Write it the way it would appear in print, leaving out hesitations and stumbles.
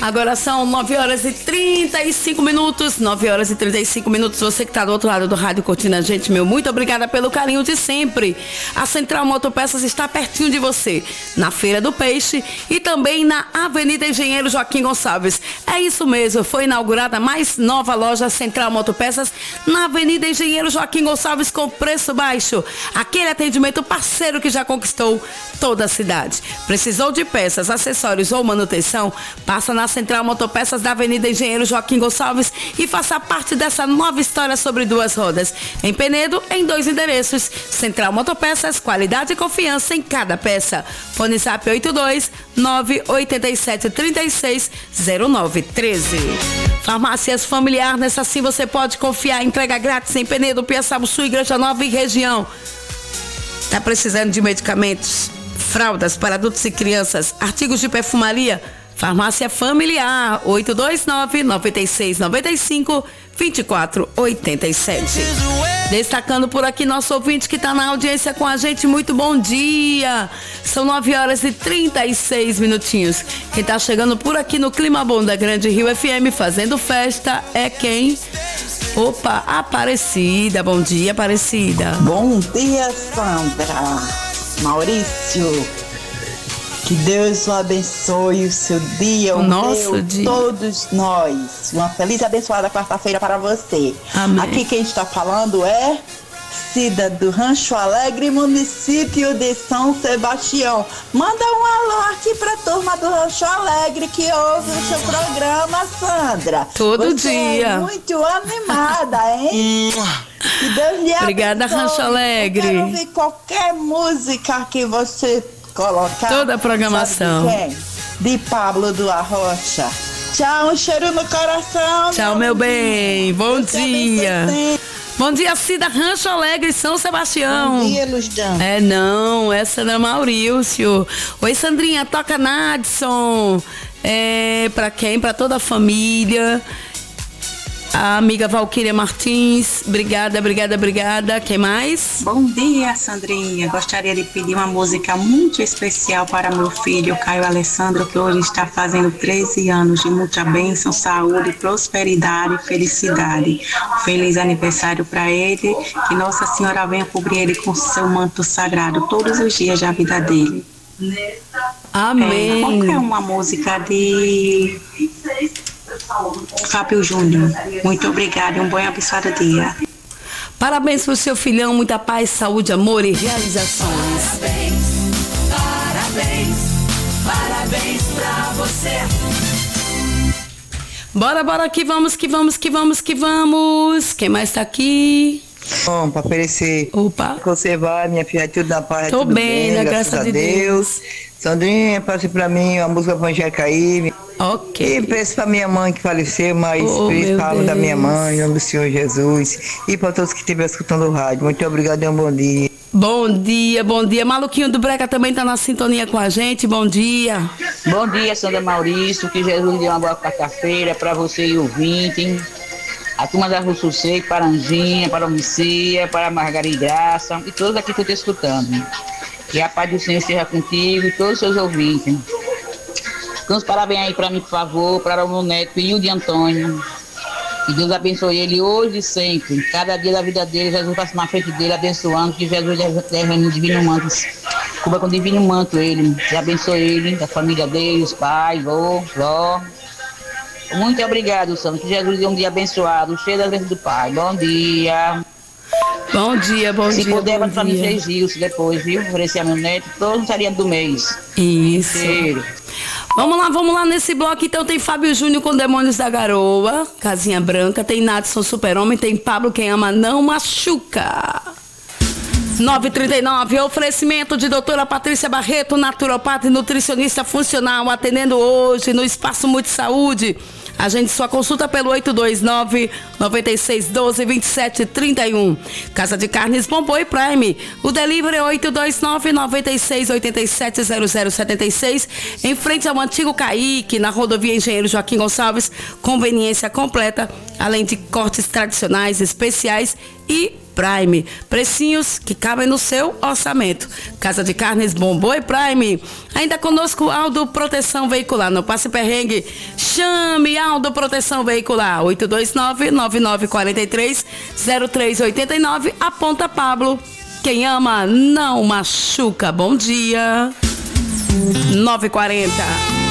Agora são 9 horas e 35 minutos. 9 horas e 35 minutos. Você que está do outro lado do rádio curtindo a gente, meu muito obrigada pelo carinho de sempre. A Central Motopeças está pertinho de você, na Feira do Peixe e também na Avenida Engenheiro Joaquim Gonçalves. É isso mesmo, foi inaugurada a mais nova loja Central Motopeças na Avenida Engenheiro Joaquim Gonçalves com preço baixo. Aquele atendimento parceiro que já conquistou toda a cidade. Precisou de peças, acessórios ou manutenção? Passa na Central Motopeças da Avenida Engenheiro Joaquim Gonçalves e faça parte dessa nova história sobre duas rodas. Em Penedo, em 2 endereços. Central Motopeças, qualidade e confiança em cada peça. Fone Zap 82-987-36-0913. Farmácias Familiar, nessa sim você pode confiar. Entrega grátis em Penedo, Piaçabuçu, Igreja Nova e região. Tá precisando de medicamentos, fraldas para adultos e crianças, artigos de perfumaria? Farmácia Familiar, 829-9695-2487. Destacando por aqui nosso ouvinte que está na audiência com a gente, muito bom dia. São 9 horas e 36 minutinhos. Quem está chegando por aqui no Clima Bom da Grande Rio FM, fazendo festa, é quem? Opa, Aparecida. Bom dia, Aparecida. Bom dia, Sandra. Maurício. Que Deus o abençoe o seu dia, o nosso dia. Todos nós. Uma feliz e abençoada quarta-feira para você. Amém. Aqui quem está falando é Cida do Rancho Alegre, município de São Sebastião. Manda um alô aqui para a turma do Rancho Alegre que ouve o seu programa, Sandra. Todo você dia. É muito animada, hein? Que Deus lhe Obrigada, abençoe. Rancho Alegre. Eu quero ouvir qualquer música que você colocar. Toda a programação. De Pablo do Arrocha. Tchau, um cheiro no coração. Tchau, meu bem. Bom dia. Bom dia, Cida, Rancho Alegre, São Sebastião. Bom dia, Luzdan. É, não, essa é Maurício. Oi, Sandrinha, toca Nadson. É, pra quem? Pra toda a família. A amiga Valquíria Martins, obrigada. Quem mais? Bom dia, Sandrinha. Gostaria de pedir uma música muito especial para meu filho, Caio Alessandro, que hoje está fazendo 13 anos, de muita bênção, saúde, prosperidade e felicidade. Feliz aniversário para ele, que Nossa Senhora venha cobrir ele com seu manto sagrado todos os dias da vida dele. Amém. Qualquer uma música de Fábio Júnior. Muito obrigada e um bom e abençoado dia. Parabéns pro seu filhão, muita paz, saúde, amor e realizações. Parabéns pra você. Bora que vamos. Quem mais tá aqui? Bom, para oferecer. Opa. Você vai, minha filha, tudo na paz. Tô tudo bem, na graça de Deus. Sandrinha, passe pra mim uma música evangélica aí. Ok. E peço pra minha mãe que faleceu, mas falo da minha mãe, em nome do Senhor Jesus. E para todos que estiverem escutando o rádio. Muito obrigado e um bom dia. Bom dia. Maluquinho do Breca também tá na sintonia com a gente. Bom dia. Bom dia, Sandra Maurício. Que Jesus dê uma boa quarta-feira para você e o ouvinte. A turma da Rua Sossego, para Anjinha, para Omicia, para Margarida Graça e todos aqui que estão te escutando. Que a paz do Senhor esteja contigo e todos os seus ouvintes. Dê uns parabéns aí para mim, por favor, para o meu neto Hilde Antônio. Que Deus abençoe ele hoje e sempre. Cada dia da vida dele, Jesus passa na frente dele, abençoando. Que Jesus leve no divino manto. Cuba com o divino manto ele. Que abençoe ele, a família dele, os pais, vó. Muito obrigado, Sandro. Que Jesus dê um dia abençoado, cheio das bênçãos do Pai. Bom dia. Se puder, vai para mim 3 dias depois, viu? Oferecer a meu neto, todo aniversário do mês. Isso. Cheiro. Vamos lá nesse bloco. Então tem Fábio Júnior com Demônios da Garoa, Casinha Branca, tem Nadson Super-Homem, tem Pablo Quem Ama Não Machuca. 9h39, oferecimento de doutora Patrícia Barreto, naturopata e nutricionista funcional, atendendo hoje no Espaço Multisaúde. Agende sua consulta pelo 829-9612-2731. Casa de Carnes Bomboi Prime. O delivery é 829-9687-0076. Em frente ao antigo Caique, na rodovia Engenheiro Joaquim Gonçalves. Conveniência completa, além de cortes tradicionais, especiais e Prime. Precinhos que cabem no seu orçamento. Casa de Carnes Bom Boi Prime. Ainda conosco Aldo Proteção Veicular. Não passe perrengue. Chame Aldo Proteção Veicular. 829-9943-0389. Aponta Pablo. Quem ama não machuca. Bom dia. 9h40.